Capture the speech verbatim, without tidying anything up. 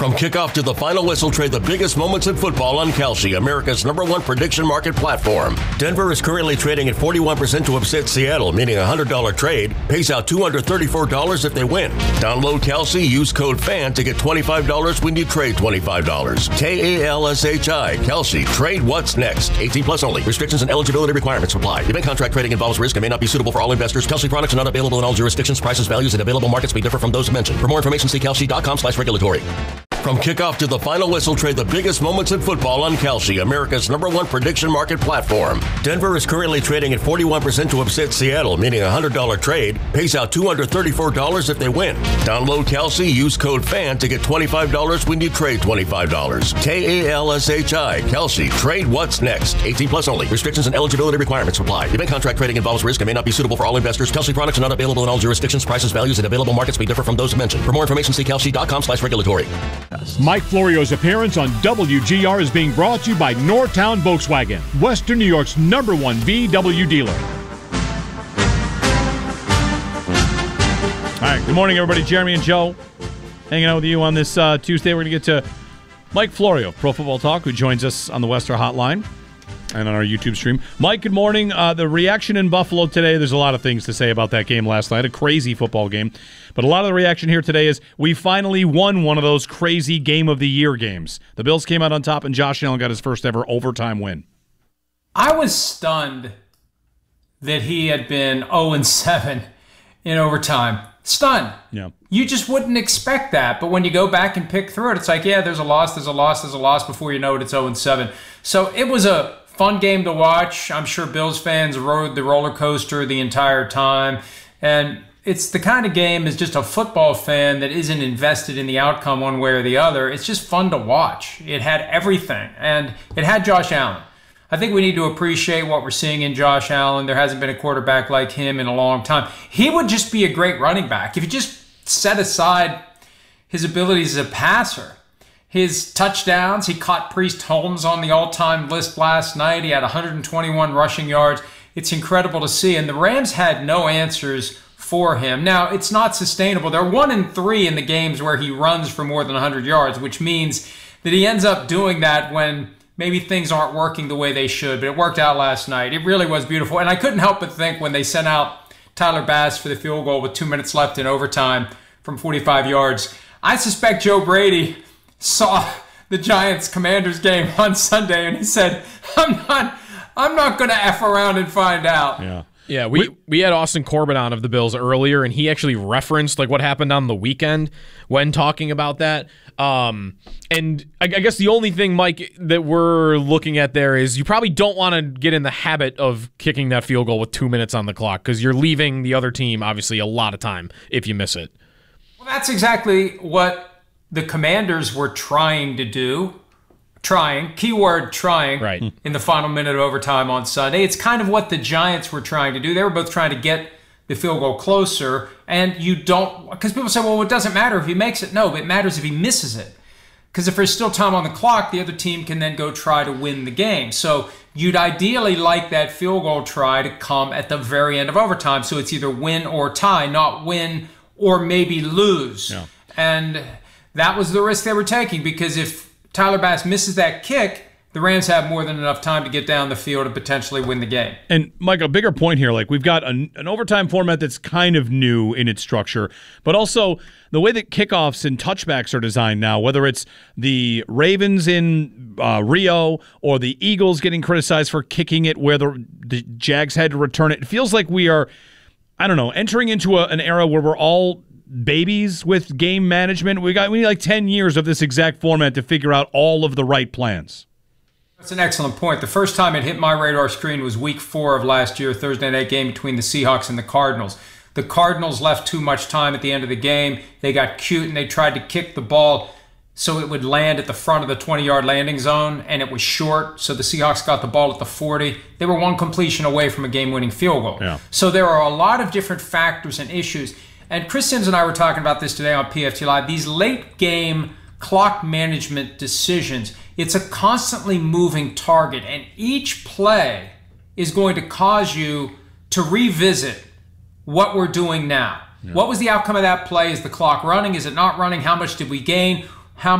From kickoff to the final whistle, trade the biggest moments in football on Kalshi, America's number one prediction market platform. Denver is currently trading at forty-one percent to upset Seattle, meaning a one hundred dollars trade pays out two hundred thirty-four dollars if they win. Download Kalshi, use code FAN to get twenty-five dollars when you trade twenty-five dollars. K A L S H I, Kalshi. Trade what's next. eighteen plus only. Restrictions and eligibility requirements apply. Event contract trading involves risk and may not be suitable for all investors. Kalshi products are not available in all jurisdictions. Prices, values, and available markets may differ from those mentioned. For more information, see kalshi.com slash regulatory. From kickoff to the final whistle, trade the biggest moments in football on Kalshi, America's number one prediction market platform. Denver is currently trading at forty-one percent to upset Seattle, meaning a one hundred dollars trade pays out two hundred thirty-four dollars if they win. Download Kalshi, use code FAN to get twenty-five dollars when you trade twenty-five dollars. K A L S H I, Kalshi. Trade what's next. eighteen plus only. Restrictions and eligibility requirements apply. Event contract trading involves risk and may not be suitable for all investors. Kalshi products are not available in all jurisdictions. Prices, values, and available markets may differ from those mentioned. For more information, see kalshi.com slash regulatory. Mike Florio's appearance on W G R is being brought to you by Northtown Volkswagen, Western New York's number one V W dealer. All right, good morning, everybody. Jeremy and Joe hanging out with you on this uh, Tuesday. We're going to get to Mike Florio, Pro Football Talk, who joins us on the Western Hotline and on our YouTube stream. Mike, good morning. Uh, the reaction in Buffalo today, there's a lot of things to say about that game last night, a crazy football game. But a lot of the reaction here today is we finally won one of those crazy game of the year games. The Bills came out on top, and Josh Allen got his first ever overtime win. I was stunned that he had been oh and seven in overtime. Stunned. Yeah. You just wouldn't expect that. But when you go back and pick through it, it's like, yeah, there's a loss, there's a loss, there's a loss. Before you know it, it's oh and seven. So it was a fun game to watch. I'm sure Bills fans rode the roller coaster the entire time. And it's the kind of game as just a football fan that isn't invested in the outcome one way or the other. It's just fun to watch. It had everything. And it had Josh Allen. I think we need to appreciate what we're seeing in Josh Allen. There hasn't been a quarterback like him in a long time. He would just be a great running back. If you just set aside his abilities as a passer, his touchdowns, he caught Priest Holmes on the all-time list last night. He had one hundred twenty-one rushing yards. It's incredible to see. And the Rams had no answers for him. Now, it's not sustainable. They're one and three in the games where he runs for more than one hundred yards, which means that he ends up doing that when maybe things aren't working the way they should. But it worked out last night. It really was beautiful. And I couldn't help but think when they sent out Tyler Bass for the field goal with two minutes left in overtime from forty-five yards, I suspect Joe Brady saw the Giants-Commanders game on Sunday and he said, I'm not I'm not going to F around and find out. Yeah. Yeah, we, we had Austin Corbett on of the Bills earlier, and he actually referenced like what happened on the weekend when talking about that. Um, and I, I guess the only thing, Mike, that we're looking at there is you probably don't want to get in the habit of kicking that field goal with two minutes on the clock because you're leaving the other team, obviously, a lot of time if you miss it. Well, that's exactly what the Commanders were trying to do. Trying, keyword trying, right. in the final minute of overtime on Sunday. It's kind of what the Giants were trying to do. They were both trying to get the field goal closer, and you don't, because people say, well, it doesn't matter if he makes it. No, it matters if he misses it. Because if there's still time on the clock, the other team can then go try to win the game. So you'd ideally like that field goal try to come at the very end of overtime, so it's either win or tie, not win or maybe lose. Yeah. And that was the risk they were taking, because if Tyler Bass misses that kick, the Rams have more than enough time to get down the field and potentially win the game. And, Mike, a bigger point here, like we've got an, an overtime format that's kind of new in its structure, but also the way that kickoffs and touchbacks are designed now, whether it's the Ravens in uh, Rio or the Eagles getting criticized for kicking it where the, the Jags had to return it, it feels like we are, I don't know, entering into a, an era where we're all babies with game management. We got we need like ten years of this exact format to figure out all of the right plans. That's an excellent point. The first time it hit my radar screen was week four of last year, Thursday night game between the Seahawks and the Cardinals. The Cardinals left too much time at the end of the game. They got cute and they tried to kick the ball so it would land at the front of the twenty-yard landing zone, and it was short, so the Seahawks got the ball at the forty. They were one completion away from a game-winning field goal. Yeah. So there are a lot of different factors and issues. And Chris Sims and I were talking about this today on P F T Live. These late game clock management decisions, it's a constantly moving target. And each play is going to cause you to revisit what we're doing now. Yeah. What was the outcome of that play? Is the clock running? Is it not running? How much did we gain?